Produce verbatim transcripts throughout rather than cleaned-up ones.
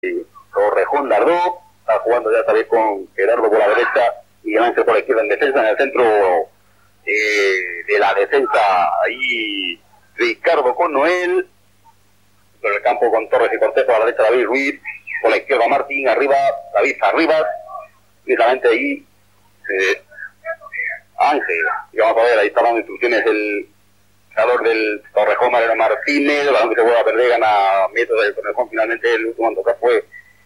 Torrejón Lardó, está jugando ya también con Gerardo por la derecha y Ángel por la izquierda en defensa. En el centro eh, de la defensa ahí Ricardo con Noel, por el campo con Torres y Cortés, por la derecha David Ruiz, por la izquierda Martín, arriba David Arribas, fijamente ahí eh, Ángel. Y vamos a ver, ahí está dando instrucciones el jugador del Torrejón, Mariano Martínez. El balón que se vuelve a perder, gana metros del Torrejón. Finalmente el último en tocar fue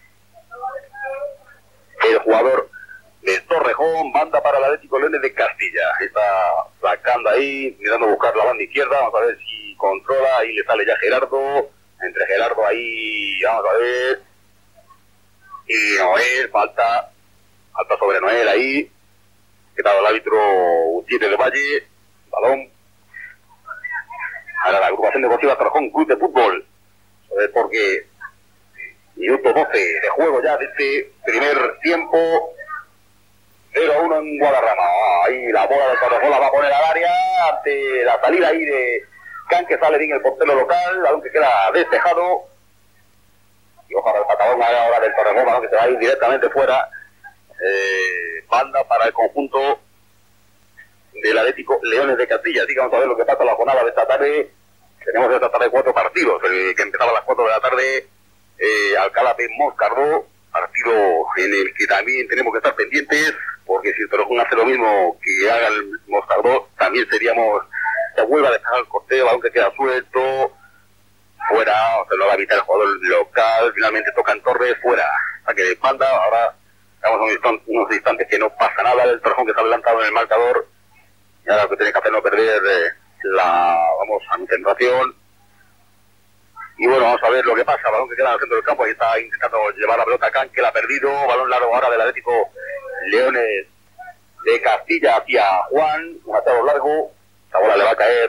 el jugador del Torrejón. Banda para el Atlético Leones de Castilla. Está sacando ahí, mirando a buscar la banda izquierda. Vamos a ver si controla. Ahí le sale ya Gerardo. Entre Gerardo ahí, vamos a ver. Y Noel, falta. Falta sobre Noel ahí. Que tal el árbitro Gutiérrez de Valle. Balón. Ahora la agrupación deportiva Torrejón Club de Fútbol. Porque minuto doce de juego ya de este primer tiempo. cero a uno en Guadarrama. Ahí la bola de Torrejón la va a poner al área ante la salida ahí de Can, que sale bien el portero local, balón que queda despejado. Y ojalá el patadón ahora del Torrejón, balón que se va a ir directamente fuera. Eh, banda para el conjunto del Atlético Leones de Castilla. Así que vamos a ver lo que pasa en la jornada de esta tarde. Tenemos esta tarde cuatro partidos. El que empezaba a las cuatro de la tarde, eh, Alcalá de Moscardó, partido en el que también tenemos que estar pendientes, porque si el Torrejón hace lo mismo que haga el Moscardó, también seríamos, se vuelve a dejar el corteo, aunque queda suelto, fuera, se lo va a evitar el jugador local, finalmente toca en Torres, fuera, saque de espalda. Ahora estamos unos instantes, unos instantes que no pasa nada, el Torrejón que está adelantado en el marcador, y ahora lo que tiene que hacer es no perder eh, la, vamos, concentración. Y bueno, vamos a ver lo que pasa. Balón que queda en el centro del campo. Ahí está intentando llevar la pelota a Can, que la ha perdido. Balón largo ahora del Atlético Leones de Castilla hacia Juan. Un atado largo. La bola le va a caer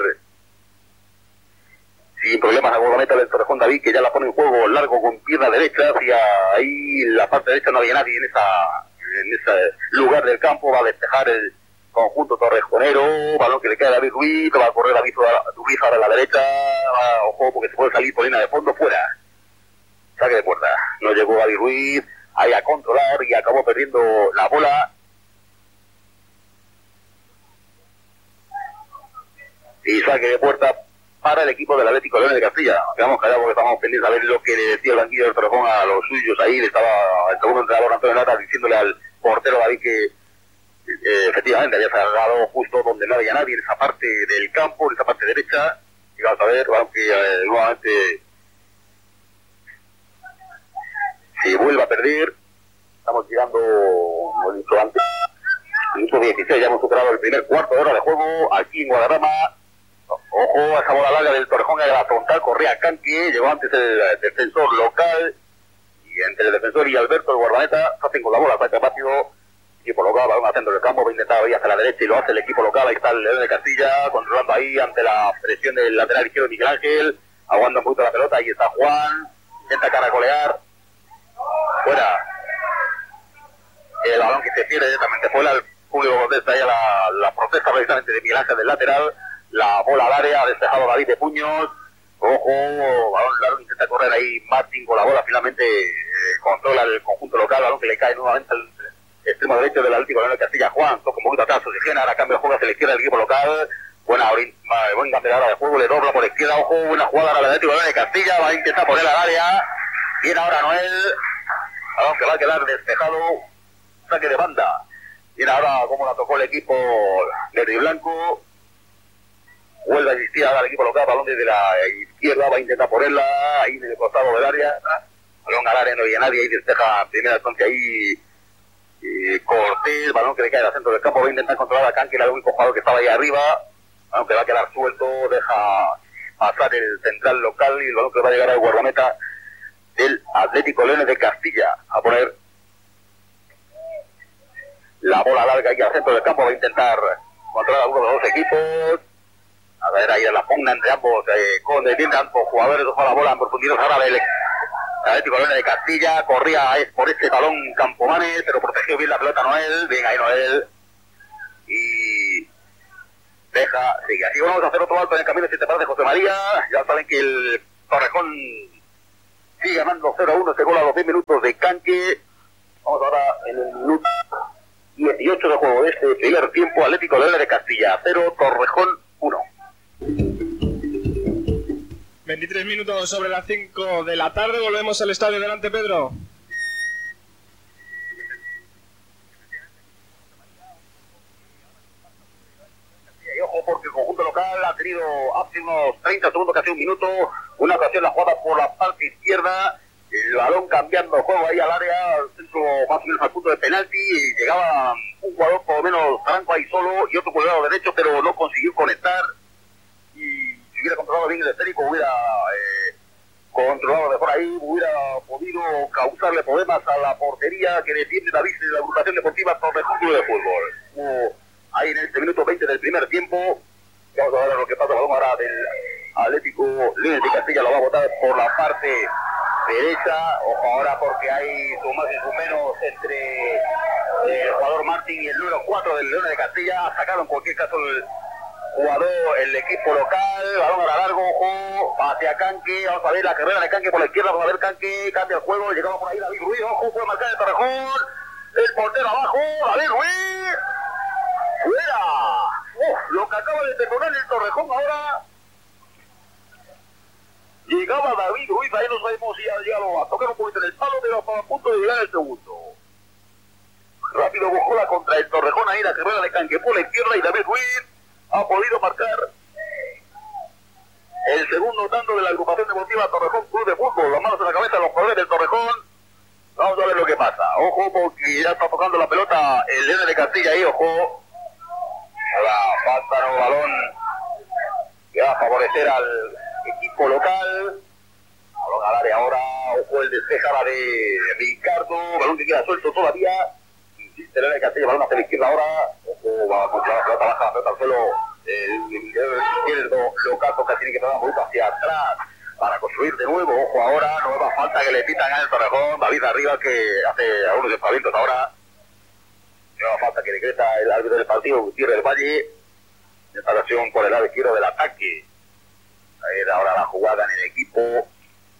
sin problemas a guardameta del Torrejón David, que ya la pone en juego largo con pierna derecha. Hacia ahí la parte derecha no había nadie en esa en ese lugar del campo. Va a despejar el conjunto torrejonero, balón que le cae a David Ruiz, va a correr David Ruiz ahora a la derecha, va, ojo, porque se puede salir por línea de fondo, fuera, saque de puerta. No llegó David Ruiz ahí a controlar y acabó perdiendo la bola. Y saque de puerta para el equipo del Atlético Leones de Castilla. Quedamos callados porque estábamos pendientes a ver lo que le decía el banquillo del Torrejón a los suyos. Ahí le estaba el segundo entrenador Antonio Lata diciéndole al portero David que Eh, efectivamente había salgado justo donde no había nadie, en esa parte del campo, en esa parte derecha. Y vamos a ver, aunque eh, nuevamente se vuelve a perder. Estamos llegando, como he dicho antes, minuto dieciséis, ya hemos superado el primer cuarto de hora de juego aquí en Guadarrama. Ojo a esa bola larga del Torrejón a la frontal, corría Canque, llegó antes el, el defensor local, y entre el defensor y Alberto, el guardameta, se hacen con la bola, saca rápido. Equipo local, balón al centro del campo, va a intentar ir hacia la derecha y lo hace el equipo local. Ahí está el León de Castilla, controlando ahí ante la presión del lateral izquierdo Miguel Ángel, aguanta un poquito la pelota, ahí está Juan, intenta caracolear, fuera, el balón que se pierde directamente fuera, el público contesta ahí a la, la protesta precisamente de Miguel Ángel del lateral, la bola al área, ha despejado David de puños, ojo, balón largo, intenta correr ahí Martín con la bola, finalmente eh, controla el conjunto local, balón que le cae nuevamente al extremo derecho del Atlético Leones de Castilla. Juan toca un poquito atrás, oxigena, ahora cambio de juego hacia la izquierda del equipo local. Buena buen cambio ahora de juego, le dobla por la izquierda, ojo, buena jugada ahora del Atlético Leones de Castilla, va a intentar poner al área. Viene ahora Noel, balón que va a quedar despejado, saque de banda. Viene ahora como la tocó el equipo de Río Blanco. Vuelve a existir ahora el equipo local, balón desde la izquierda, va a intentar ponerla ahí en el costado del área. Balón al área, no había nadie, ahí despeja primera instancia ahí. Eh, Cortés, balón que le cae al centro del campo, va a intentar controlar a Can, que era el único jugador que estaba ahí arriba, aunque va a quedar suelto, deja pasar el central local y el balón que va a llegar al guardameta del Atlético Leones de Castilla, a poner la bola larga ahí al centro del campo, va a intentar controlar a uno de los dos equipos, a ver ahí la pugna entre ambos, eh, con el ambos jugadores, ojo la bola en profundidad ahora del Atlético Leones de Castilla, corría por este balón Campomanes, pero protegió bien la pelota Noel, bien ahí Noel, y deja, sigue. Así vamos a hacer otro alto en el camino, si te parece, José María. Ya saben que el Torrejón Sigue ganando cero a uno, ese gol a los diez minutos de Canque. Vamos ahora en el minuto dieciocho de juego de este primer tiempo. Atlético Leones de Castilla cero, Torrejón uno. veintitrés minutos sobre las cinco de la tarde. Volvemos al estadio. Delante, Pedro. Y ojo, porque el conjunto local ha tenido hace unos treinta segundos, casi un minuto, una ocasión la jugada por la parte izquierda. El balón cambiando juego ahí al área, al centro más o menos al punto de penalti, y llegaba un jugador por lo menos franco ahí solo y otro jugador derecho, pero no consiguió conectar. Y si hubiera controlado bien el esférico, hubiera eh, controlado de por ahí, hubiera podido causarle problemas a la portería que defiende David de la agrupación deportiva Torrejón Club de Fútbol. Uh, ahí en este minuto veinte del primer tiempo, vamos a ver lo que pasa, vamos ahora del Atlético Leones de Castilla, lo va a botar por la parte derecha. Ojo ahora porque hay su más y su menos entre el jugador Martín y el número cuatro del Leones de Castilla. Ha sacado en cualquier caso el jugador, el equipo local. Balón a la largo, ojo, hacia Canque. Vamos a ver la carrera de Canque por la izquierda. Vamos a ver Canque, cambia el juego. Llegamos por ahí David Ruiz, ojo, puede marcar el Torrejón. El portero abajo, David Ruiz. ¡Fuera! Uf, lo que acaba de detonar el Torrejón ahora. Llegaba David Ruiz, ahí no sabemos si ha llegado a tocar un poquito en el palo, pero estaba a punto de llegar el segundo. Rápido Bojola contra el Torrejón, ahí la carrera de Canque por la izquierda y David Ruiz ha podido marcar el segundo tanto de la agrupación deportiva Torrejón Club de Fútbol. Las manos en la cabeza de los jugadores del Torrejón. Vamos a ver lo que pasa. Ojo, porque ya está tocando la pelota el Leones de Castilla ahí, ojo. La falta no balón que va a favorecer al equipo local. Balón al área ahora, ojo el despejada de Ricardo, balón que queda suelto todavía. Insiste Leones de Castilla, balón hacia la izquierda ahora. Ojo, va a controlar la pelota baja, la pelota al suelo. El izquierdo local toca, tiene que dar un poquito hacia atrás para construir de nuevo. Ojo ahora, nueva falta que le pitan al Torrejón. David arriba que hace algunos despavientos ahora. Nueva falta que decreta el árbitro del partido, Gutiérrez del Valle. En esta ocasión por el lado izquierdo del ataque. Ahí ahora la jugada en el equipo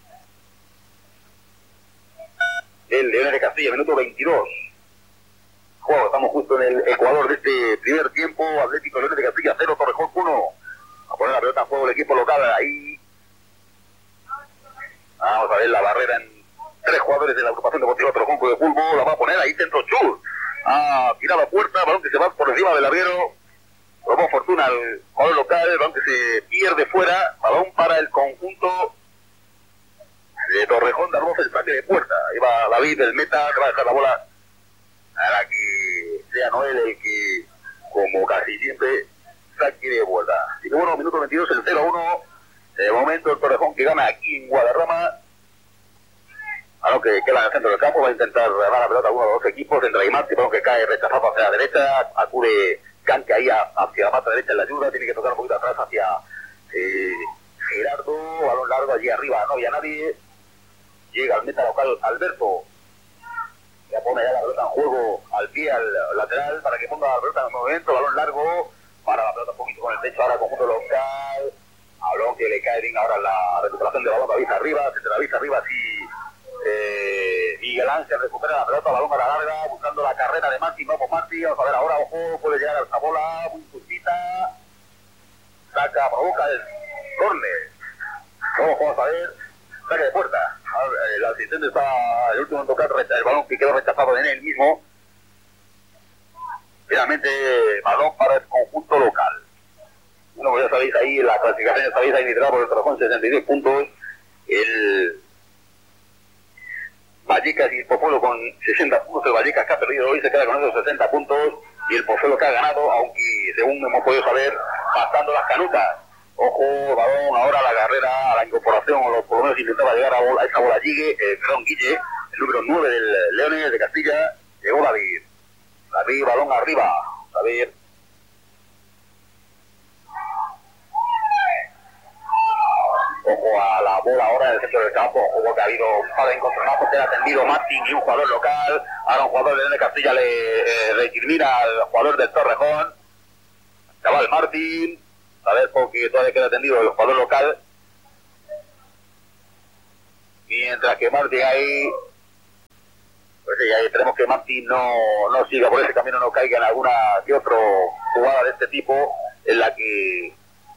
el Leones de Castilla, minuto veintidós. Juego, estamos justo en el Ecuador de este primer tiempo. Atlético Leones de Castilla cero, Torrejón uno. A poner la pelota en juego el equipo local ahí. Vamos a ver la barrera en tres jugadores de la agrupación deportiva Torrejón Club de Fútbol. La va a poner ahí centro Chur. Ha tirado a puerta, balón que se va por encima del larguero. Probó fortuna al jugador local, balón que se pierde fuera. Balón para el conjunto de Torrejón, de Arbosa, el saque de puerta. Ahí va David, el meta, que va a dejar la bola para que sea Noel el que, como casi siempre, saque de vuelta. Así que bueno, minuto veintidós, el cero a uno. De momento el Torrejón que gana aquí en Guadarrama. A lo que queda en el centro del campo, va a intentar ganar la pelota a uno de los dos equipos. Entra Guimarte, balón que cae rechazado hacia la derecha. Acude Canque ahí hacia la pata derecha en la ayuda. Tiene que tocar un poquito atrás hacia eh, Gerardo. Balón largo allí arriba, no había nadie. Llega al meta local Alberto. Ya pone ya la pelota en juego al pie, al lateral, para que ponga la pelota en el movimiento. Balón largo, para la pelota un poquito con el techo ahora, conjunto local. Balón que le cae bien ahora la recuperación de balón, David arriba, se David arriba, sí. Eh, Miguel Ángel recupera la pelota, balón a la larga, buscando la carrera de Martín. Vamos Martín, vamos a ver ahora, ojo, puede llegar a esta bola, muy justita. Saca, provoca el córner. Ojo, vamos a ver, saque de puerta. El asistente está, el último en tocar el balón que quedó rechazado en él mismo. Finalmente, balón para el conjunto local. Bueno, pues ya sabéis ahí, la clasificación ya sabéis ahí liderada por el Torrejón, sesenta y diez puntos. El Vallecas y el Pozuelo con sesenta puntos. El Vallecas que ha perdido hoy se queda con esos sesenta puntos. Y el Pozuelo que ha ganado, aunque según hemos podido saber, pasando las canutas. Ojo, balón ahora a la carrera, a la incorporación, o por lo menos intentaba llegar a, bola, a esa bola Gigue, eh, perdón, Guille, el número nueve del Leones de Castilla. Llegó David. David, balón arriba. David. Ojo a la bola ahora en el centro del campo. Ojo que ha habido un par de encontronazos, que ha atendido Martín y un jugador local. Ahora un jugador del Leones de Castilla le eh, recrimina al jugador del Torrejón. Chaval Martín. A ver, porque todavía queda atendido el jugador local. Mientras que Martín ahí, pues sí, ahí esperemos que Martín no, no siga por ese camino, no caiga en alguna que otra jugada de este tipo en la que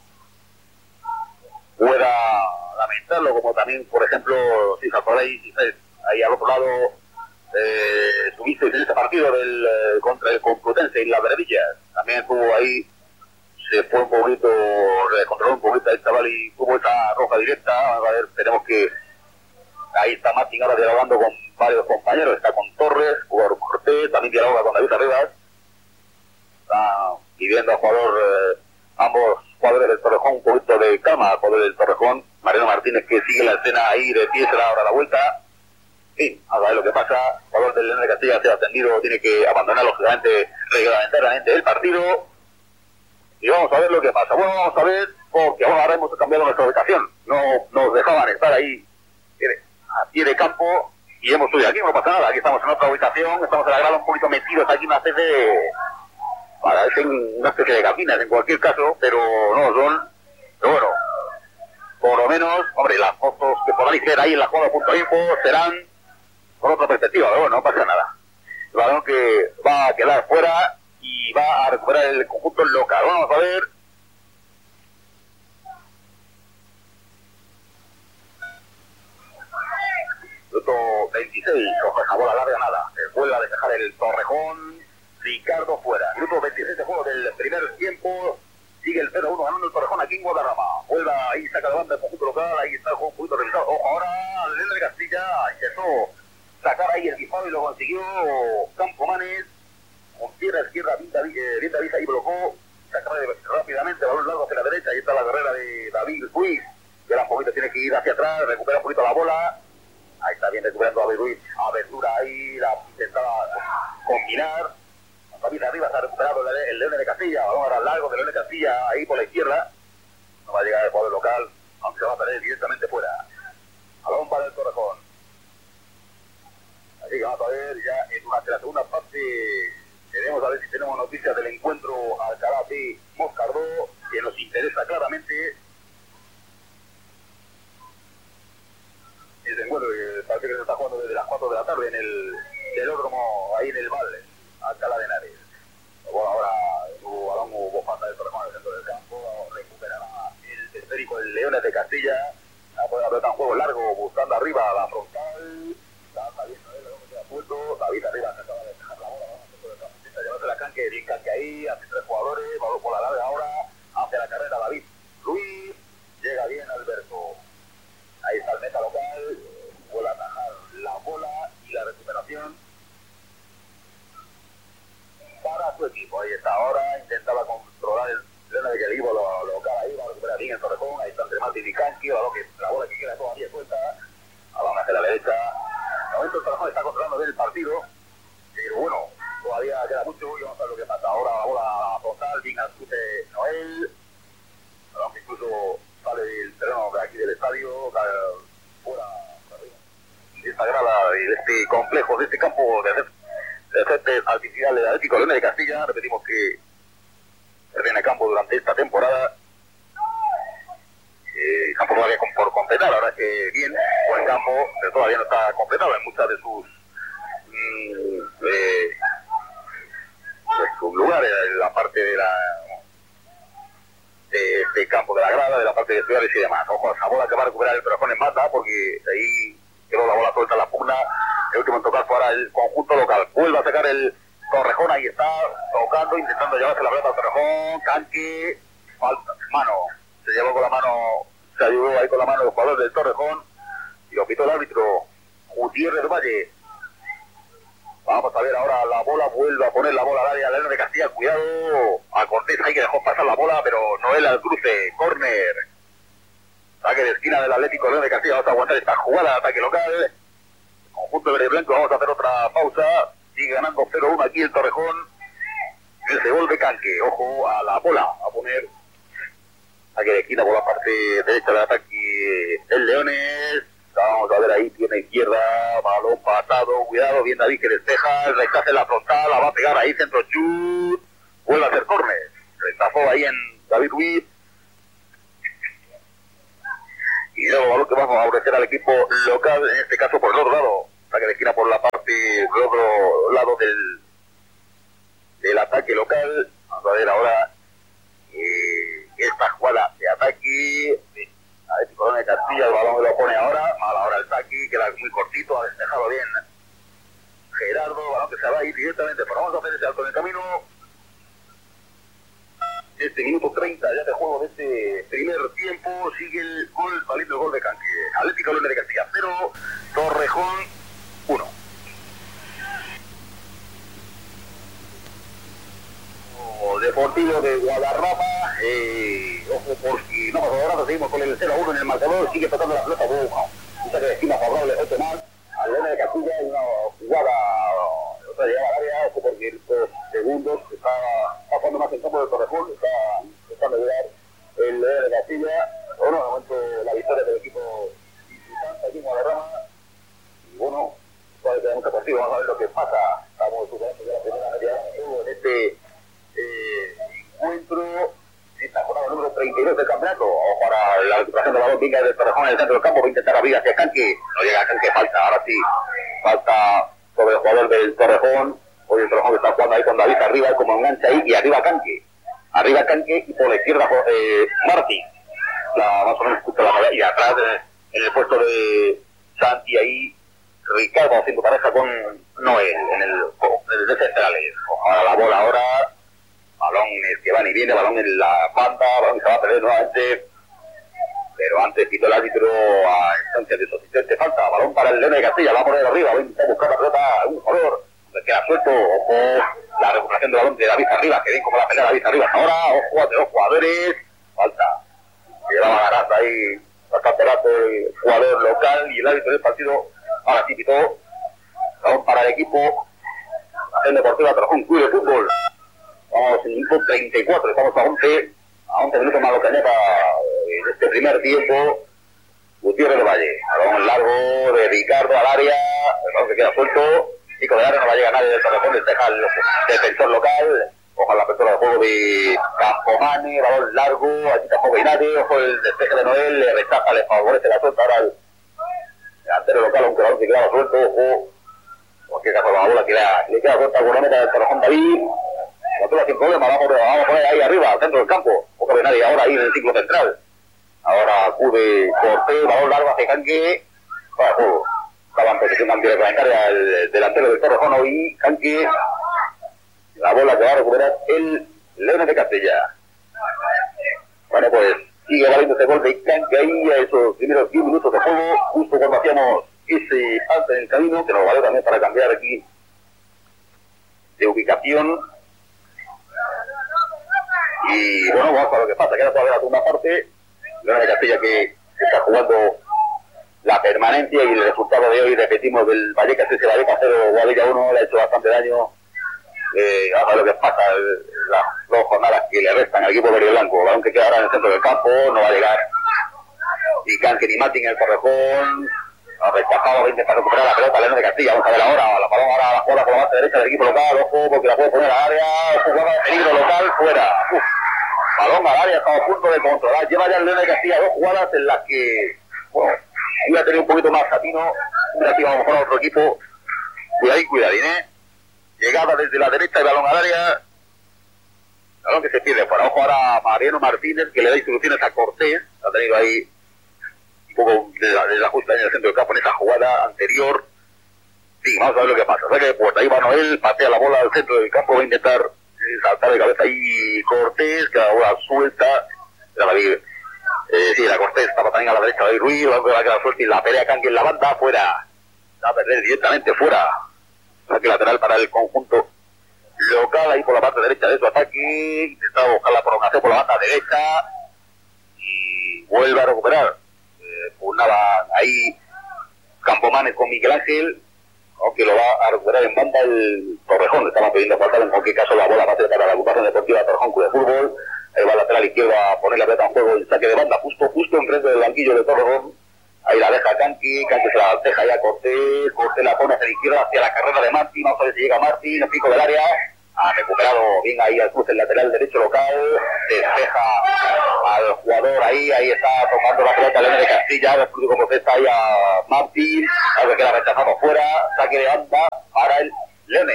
pueda lamentarlo, como también, por ejemplo, si os acordáis, ahí al otro lado, eh, tuvisteis en ese partido del, eh, contra el Complutense y las Verdillas, también estuvo ahí, se fue un poquito, le controló un poquito el chaval y tuvo esa roja directa. A ver, tenemos que, ahí está Martín ahora dialogando con varios compañeros, está con Torres, jugador Cortés, también dialoga con David Arribas, está pidiendo al jugador, eh, ambos jugadores del Torrejón un poquito de calma, al jugador del Torrejón, Mariano Martínez, que sigue la escena ahí de pie, se da ahora la vuelta. Sí, a ver lo que pasa, el jugador del León de Castilla ha sido atendido, tiene que abandonar lógicamente reglamentariamente el partido. Y vamos a ver lo que pasa. Bueno, vamos a ver, porque ahora hemos cambiado nuestra ubicación. No nos dejaban estar ahí a pie de campo y hemos subido aquí, no pasa nada. Aquí estamos en otra ubicación, estamos en la grada un poquito metidos aquí, una especie de, parece una especie de cabinas en cualquier caso, pero no son. Pero bueno, por lo menos, hombre, las fotos que podáis ver ahí en la jugada punto info serán con otra perspectiva, pero bueno, no pasa nada. El balón que va a quedar fuera y va a recuperar el conjunto local. Vamos a ver. Minuto veintiséis, coge esa bola larga, nada. Se vuelve a despejar el Torrejón. Ricardo fuera. Minuto veintiséis de juego del primer tiempo. Sigue el cero uno ganando el Torrejón aquí en Guadarrama. Vuelve ahí, saca de banda el conjunto local. Ahí está el juego un poquito revisado. Ojo, ahora el León de Castilla intentó sacar ahí el disparo y lo consiguió Campomanes. Con pierna izquierda, bien David, eh, bien David ahí blocó, saca rápidamente, balón largo hacia la derecha, ahí está la carrera de David Ruiz, que un poquito tiene que ir hacia atrás, recupera un poquito la bola, ahí está bien recuperando David Ruiz, abertura ahí, la intentaba combinar, David arriba se ha recuperado el, el León de Castilla, balón ahora largo del León de Castilla, ahí por la izquierda, no va a llegar el jugador local, aunque se va a perder directamente fuera, balón para el Torrejón, así que vamos a ver ya en durante la segunda parte. Queremos a ver si tenemos noticias del encuentro Alcalá de Moscardó, que nos interesa claramente. Ese encuentro que parece que se está jugando desde las cuatro de la tarde en el velódromo, ahí en el Valle, Alcalá de Henares. Bueno, ahora hubo balón, hubo falta de Torrejón en el centro del campo, recuperará el esférico el Leones de Castilla, va a poder haber un juego largo buscando arriba la frontal, está saliendo de lo que queda suelto, David arriba se acaba de dejar la bola. Llevarse la canque, bien canque ahí, hace tres jugadores, balón por la larga ahora, hace la carrera David Luis, llega bien Alberto, ahí está el meta local, vuelve a atajar la bola y la recuperación para su equipo, ahí está ahora, intentaba controlar el León de equipo lo, local ahí, va a recuperar bien el Torrejón, ahí está entre Martín y Canqui, balón que la bola que queda todavía suelta, balón hacia la derecha, de momento el Torrejón está controlando bien el partido, pero bueno, todavía queda mucho y vamos a ver lo que pasa. Ahora la bola frontal, bien al cruce Noel, aunque incluso sale del terreno de aquí del estadio, fuera de esta grada, de este complejo, de este campo de césped artificial del Atlético León de Castilla. Repetimos que termina campo durante esta temporada. Eh, campo todavía por completar, ahora es que bien, buen campo, pero todavía no está completado en muchas de sus mmm, eh, de sus lugares, en la parte de la de este campo de la grada, de la parte de ciudades y demás. Ojo, esa bola que va a recuperar el Torrejón en mata, porque ahí quedó la bola suelta en la pugna. El último en tocar para el conjunto local. Vuelve a sacar el Torrejón, ahí está, tocando, intentando llevarse la pelota al Torrejón. Canque, falta, mano, se llevó con la mano, se ayudó ahí con la mano los jugadores del Torrejón y lo pitó el árbitro Gutiérrez Valle. Vamos a ver ahora la bola, vuelve a poner la bola al área León de Castilla, cuidado a Cortés, ahí que dejó pasar la bola, pero Noel al cruce, córner, saque de esquina del Atlético León de Castilla. Vamos a aguantar esta jugada de ataque local, conjunto de verde y blanco. Vamos a hacer otra pausa, sigue ganando cero uno aquí el Torrejón, el gol de Canque, ojo a la bola, a poner saque de esquina por la parte derecha del ataque el Leones. Vamos a ver ahí, tiene izquierda, balón pasado, cuidado, bien David que despeja, el rechace en la frontal, la va a pegar ahí, centro chut, vuelve a hacer córner, rechazó ahí en David Ruiz, y luego balón que vamos a favorecer al equipo local, en este caso por el otro lado, saque de esquina por la parte del otro lado del, del ataque local. Vamos a ver ahora eh, esta jugada de ataque. A ver si Corona de Castilla el balón lo pone ahora, mal ahora el saque, queda muy cortito, ha despejado bien Gerardo, balón que se va a ir directamente, pero vamos a hacer ese alto en el camino. Este minuto treinta ya de juego de este primer tiempo, sigue el gol, valiendo el gol de Canque. Atlético Leones de Castilla cero, Torrejón uno. Deportivo de Guadarrama, eh, ojo por si no pasa nada, seguimos con el cero a uno en el marcador, sigue tocando la pelota, bueno, un saque de esquina favorable, ocho más, al Leones de Castilla, una jugada, otra llegada al área, ojo porque estos segundos está, está jugando más en campo del Torrejón, está intentando llegar el Leones de Castilla, bueno, de momento la victoria del equipo visitante aquí en Guadarrama, y bueno, todavía queda mucho partido, vamos a ver lo que pasa, estamos superando ya la primera media en este Eh, encuentro esta jornada número treinta y dos del campeonato. Ojo para la recuperación del balón, venga del Torrejón en el centro del campo, va a intentar abrir hacia Canque, no llega a Canque, falta, ahora sí, falta sobre el jugador del Torrejón. Hoy el Torrejón está jugando ahí con David arriba, como engancha ahí, y arriba Canque, arriba Canque, y por la izquierda eh, Martí, la, más o menos justo la y atrás eh, en el puesto de Santi ahí Ricardo haciendo pareja con Noel en el, en el centrales. Ojalá la bola ahora, balón que va y viene, balón en la banda, balón que se va a perder nuevamente, pero antes quitó el árbitro a instancia de su asistente, falta, balón para el Leones de Castilla, va a poner arriba, va a intentar buscar la pelota, un jugador, le queda suelto, ojo, la recuperación del balón de David Arriba, que ven como la pelea David Arriba ahora, ojo a de dos jugadores, falta, llevaba ganando ahí bastante rato el jugador local y el árbitro del partido, ahora sí quitó, balón para el equipo, Acción Deportiva Torrejón Club de Fútbol. Vamos en el minuto treinta y cuatro, estamos a once, a once minutos más lo que añada en este primer tiempo. Gutiérrez de Valle, balón largo de Ricardo al área, el balón que queda suelto, Pico de área, no va a llegar nadie del Torrejón, despeja el defensor local, ojalá la apertura de juego de Campomane, balón largo, aquí tampoco hay nadie, ojo el despeje de Noel, le rechaza, le favorece la suelta ahora al delantero local, aunque el balón se queda suelto, ojo, porque caso la bola que le queda suelta con la meta del Torrejón David. Nosotros sin problema, vamos, vamos a poner ahí arriba, al centro del campo, poco de nadie ahora ahí en el ciclo central. Ahora acude Cortés, balón largo hacia Canque, para juego. Estaba en posición antirreglamentaria el delantero del Torrejón hoy, Canque, la bola que va a recuperar el Leones de Castilla. Bueno, pues sigue valiendo ese gol de Canque ahí a esos primeros diez minutos de juego, justo cuando hacíamos ese alto en el camino, que nos valió también para cambiar aquí de ubicación. Y bueno, vamos a ver lo que pasa, queda todavía la segunda parte, Leones de Castilla que está jugando la permanencia y el resultado de hoy, repetimos, del Vallecas ese Vallecas cero, Guadilla uno, le ha hecho bastante daño, eh, vamos a ver lo que pasa, el, las dos jornadas que le restan al equipo verde y blanco, balón que queda ahora en el centro del campo, no va a llegar, y Canque ni Martín en el Torrejón, ha rechazado, va a intentar recuperar la pelota, Leones de Castilla, vamos a ver ahora, la balón ahora, la jugada por la base derecha del equipo local, ojo, porque la puede poner al área, jugada de peligro local, fuera, uf. Balón al área, estamos a punto de controlar. Lleva ya el Leones de Castilla dos jugadas en las que, bueno, iba a tener un poquito más Satino, mira si vamos a mejor a otro equipo. Cuidadín, cuidadín, ¿eh? Llegada desde la derecha y balón al área. Balón que se pierde fuera. Ojo ahora a Mariano Martínez, que le da instrucciones a Cortés. Ha tenido ahí un poco de la, de la justa en el centro del campo en esa jugada anterior. Sí, vamos a ver lo que pasa. Saque de puerta, ahí va Noel, patea la bola al centro del campo, va a intentar saltar de cabeza ahí Cortés, que la bola suelta, la David, eh, sí, la Cortés estaba también a la derecha de Ruiz, va a quedar suelta y la pelea Canque en la banda, fuera, va a perder directamente fuera, saque lateral para el conjunto local, ahí por la parte derecha de su ataque, intentaba buscar la prolongación por la banda derecha, y vuelve a recuperar, eh, pugnaban ahí Campomanes con Miguel Ángel, aunque lo va a recuperar en banda el Torrejón, estaba pidiendo faltar en cualquier caso la bola base para la agrupación deportiva Torrejón Club de Fútbol, ahí va el lateral izquierdo a poner la pelota en juego, el saque de banda justo, justo enfrente del banquillo de Torrejón, ahí la deja Canque, Canque se la deja ya Cortés, Cortés la pone hacia la izquierda, hacia la carrera de Martín, vamos a ver si llega Martín, el pico del área, ha recuperado bien ahí al cruce el lateral derecho local, despeja a al jugador ahí, ahí está tocando la pelota León de Castilla, el público protesta ahí a Martín, algo que la rechazamos fuera, saque de banda para el Leones.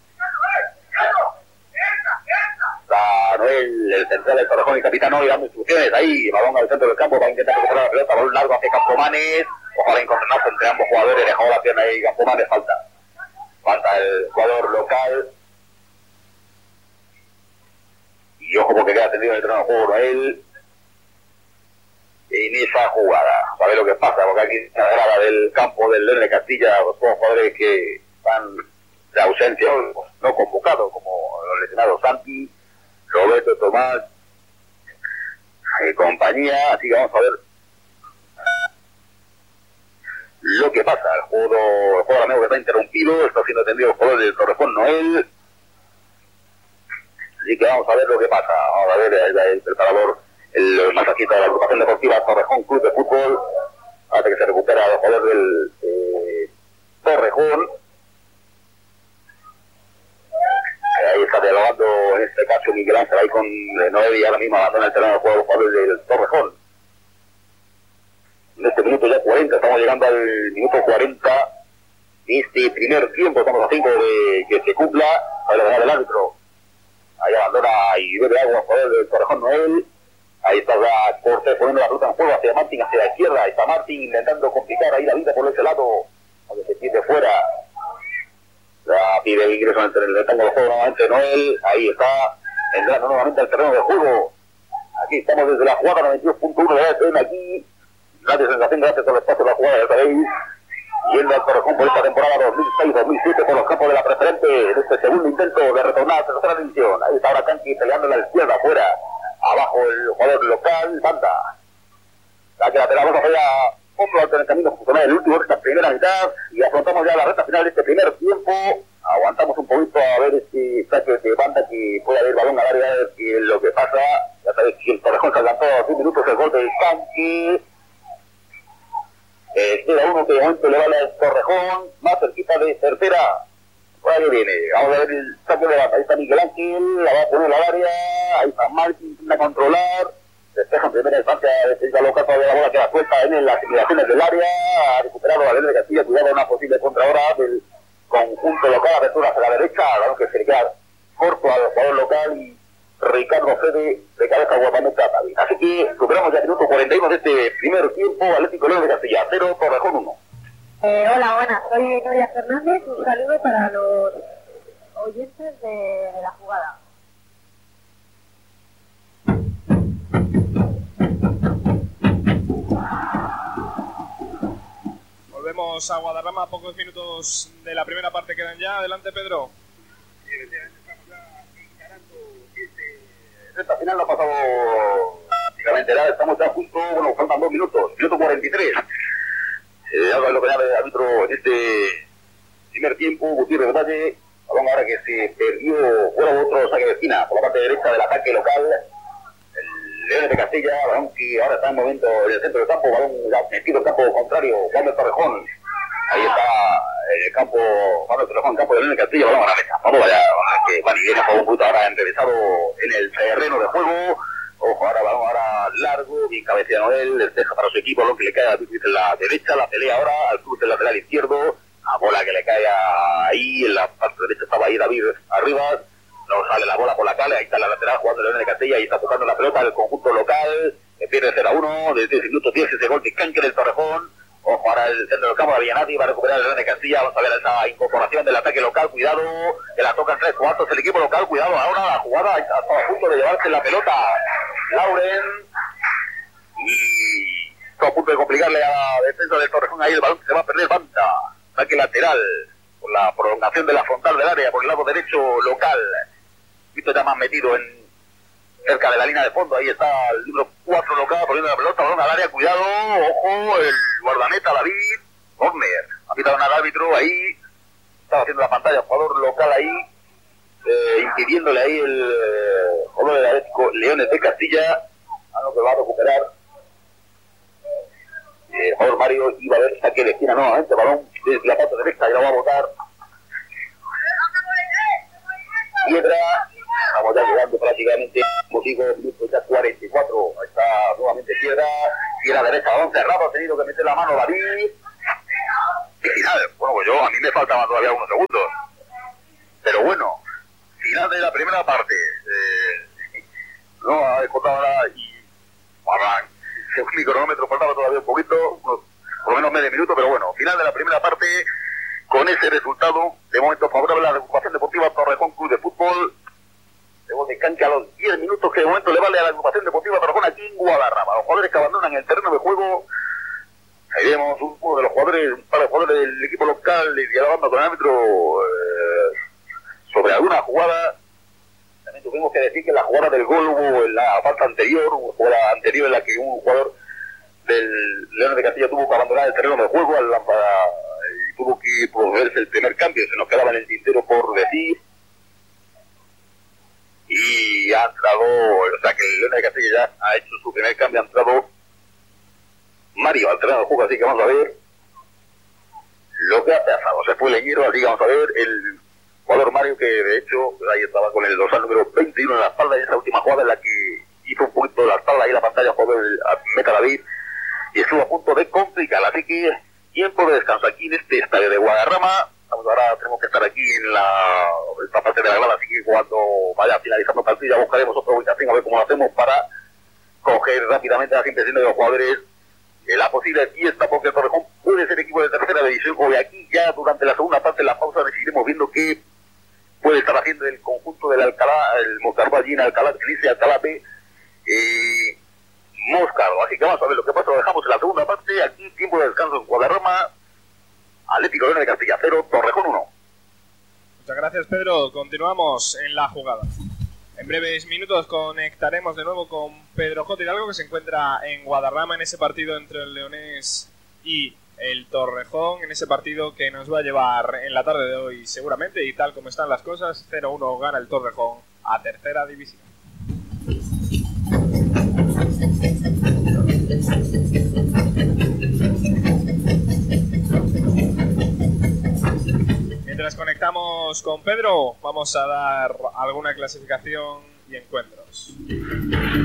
Está Noel, el central del Torrejón y capitán hoy dando instrucciones ahí, balón al centro del campo para intentar recuperar la pelota, balón largo hacia Campomanes, ojalá encontrarnos entre ambos jugadores, dejó la pierna ahí Campomanes, falta. Falta el jugador local. Y ojo porque queda tendido en el terreno de juego Noel en esa jugada. A ver lo que pasa, porque aquí en la grada del campo del León de Castilla, los jugadores que están de ausencia, no convocados, como los lesionados Santi, Roberto, Tomás y compañía. Así que vamos a ver lo que pasa. El juego, el juego amigo que está interrumpido, está siendo atendido el jugador del Torrejón Noel. Así que vamos a ver lo que pasa. Vamos a ver el, el preparador, el masajista de la agrupación deportiva Torrejón Club de Fútbol, hasta que se recupera el jugador del eh, Torrejón. Ahí está dialogando en este caso Miguel Ángel ahí con eh, Noel y ahora mismo abandona el terreno de juego el jugador del Torrejón. En este minuto ya cuarenta, estamos llegando al minuto cuarenta de este primer tiempo, estamos a cinco de que se cumpla, a ver el árbitro. Ahí abandona y bebe agua el jugador del Torrejón Noel. Ahí está ya Cortés poniendo la pelota en juego hacia Martín, hacia la izquierda. Ahí está Martín intentando complicar ahí la vida por ese lado, aunque se pierde fuera. Ya pide el ingreso entre el rectángulo del juego nuevamente Noel. Ahí está entrando nuevamente al terreno de juego. Aquí estamos desde la jugada noventa y dos punto uno de la T N aquí. Gracias sensación, gracias por el espacio de la jugada, ya sabéis. Yendo al Torrejón por esta temporada dos mil seis dos mil siete por los campos de la preferente en este segundo intento de retornar a la tercera división. Ahí está ahora Canqui peleando a la izquierda, afuera. Abajo el jugador local, banda. La que lateral, vamos a ver a otro alto en el camino funcional el último de esta primera mitad. Y afrontamos ya la recta final de este primer tiempo. Aguantamos un poquito a ver este saque de banda que puede haber balón al área, a ver qué es lo que pasa. Ya sabéis que el Torrejón se adelantó a diez minutos el gol de Canqui. Eh, queda uno que de momento le vale al Torrejón, más cerquita de tercera. Por ahí viene, vamos a ver el saque de banda. Ahí está Miguel Ángel, la va a poner al área. Ahí está Martín, intenta controlar. Despeja en primera instancia, defensa local, todavía la bola queda suelta en las inmediaciones del área. Ha recuperado a León de Castilla, cuidado una posible contra ahora del conjunto local. Apertura hacia la derecha, claro que se le queda corto al jugador local y Ricardo Fede de cabeza guardameta. Así que superamos ya el minuto cuarenta y uno de este primer tiempo. Atlético León de Castilla cero, Torrejón uno. Eh, hola, buenas, soy Noria Fernández. Un saludo para los oyentes de, de la jugada. Volvemos a Guadarrama, pocos minutos de la primera parte quedan ya. Adelante, Pedro. Esta final no ha pasado prácticamente nada, estamos ya a punto, bueno, faltan dos minutos, minuto cuarenta y tres. Eh, ahora lo que llama el árbitro en este primer tiempo, Gutiérrez Valle, balón ahora que se perdió, fuera otro saque de esquina por la parte derecha del ataque local, el León de Castilla, balón que ahora está en momento en el centro del campo, balón metido en campo contrario, Juan del Torrejón. Ahí está en el campo, Juan del Torrejón, campo de León de Castilla, balón a la mesa. Vamos allá, que Juan y viene a un punto ahora enrevesado en el terreno de juego. Ojo, ahora balón ahora largo, bien cabecea Noel, despeja para su equipo, balón que le cae a Luis en la derecha, la pelea ahora al cruz del lateral izquierdo, a bola que le cae ahí, en la parte derecha estaba ahí David arriba, no sale la bola por la calle, ahí está la lateral jugando León de Castilla y está tocando la pelota del conjunto local, que pierde cero a uno, desde el minuto diez ese gol de Canque del Torrejón. Ojo, ahora el centro del campo, había nadie, va a recuperar el León de Castilla, vamos a ver esa incorporación del ataque local, cuidado, que la tocan tres cuartos el equipo local, cuidado, ahora la jugada está a punto de llevarse la pelota, Lauren, y está a punto de complicarle a la defensa del Torrejón, ahí el balón se va a perder, banda, ataque lateral, por la prolongación de la frontal del área, por el lado derecho local, visto ya más metido en cerca de la línea de fondo, ahí está el número cuatro local poniendo la pelota, balón al área, cuidado, ojo, el guardameta David, corner, ha pitado al árbitro, ahí, estaba haciendo la pantalla, jugador local ahí, eh, impidiéndole ahí el eh, jugador del Atlético Leones de Castilla, algo que va a recuperar, eh, el jugador Mario iba a ver saque de esquina nuevamente, balón desde la parte derecha, y lo va a botar, Piedra, vamos ya llegando marcando prácticamente, como digo, minutos ya cuarenta y cuatro. Ahí está nuevamente Piedra, y a la derecha, balón cerrado, ha tenido que meter la mano David. Y final, bueno, pues yo, a mí me faltaban todavía unos segundos. Pero bueno, final de la primera parte. Eh, no, ha descontado ahora y para, según mi cronómetro faltaba todavía un poquito, unos, por lo menos medio minuto, pero bueno, final de la primera parte, con ese resultado, de momento favorable a la agrupación deportiva Torrejón Club de Fútbol, de gol de cancha a los diez minutos que de momento le vale a la agrupación deportiva Torrejón aquí en Guadarrama. Los jugadores que abandonan el terreno de juego, ahí vemos uno de los jugadores, un par de jugadores del equipo local dialogando con el árbitro eh, sobre alguna jugada. También tuvimos que decir que la jugada del gol hubo en la falta anterior, una jugada anterior en la que un jugador del Leones de Castilla tuvo que abandonar el terreno de juego al, para, y tuvo que procederse el primer cambio, se nos quedaba en el tintero por decir. Y ha entrado, o sea que el Leones de Castilla ya ha hecho su primer cambio, ha entrado Mario al terreno de juego, así que vamos a ver lo que ha pasado. Se fue Leñero, así que vamos a ver el jugador Mario, que de hecho ahí estaba con el dorsal número veintiuno en la espalda, y esa última jugada en la que hizo un poquito de la espalda ahí en la pantalla, jugador Meta David, y estuvo a punto de complicar. Así que tiempo de descanso aquí en este estadio de Guadarrama. Vamos, ahora tenemos que estar aquí en la esta parte de la grada, así que cuando vaya finalizando el partido ya buscaremos otra ubicación a ver cómo lo hacemos para coger rápidamente las impresiones de los jugadores. Eh, la posible fiesta, porque el Torrejón puede ser equipo de tercera división, o de aquí ya durante la segunda parte de la pausa decidiremos viendo qué puede estar haciendo el conjunto del Alcalá, el Moscardo allí en Alcalá, que dice Alcalá B, eh, Moscardo. Así que vamos a ver lo que pasa, lo dejamos en la segunda parte, aquí tiempo de descanso en Guadarrama, Atlético Leones de Castilla cero, Torrejón uno. Muchas gracias, Pedro, continuamos en la jugada. En breves minutos conectaremos de nuevo con Pedro J. Hidalgo, que se encuentra en Guadarrama en ese partido entre el Leonés y el Torrejón, en ese partido que nos va a llevar en la tarde de hoy seguramente, y tal como están las cosas, cero uno gana el Torrejón a tercera división. Mientras conectamos con Pedro, vamos a dar alguna clasificación y encuentros.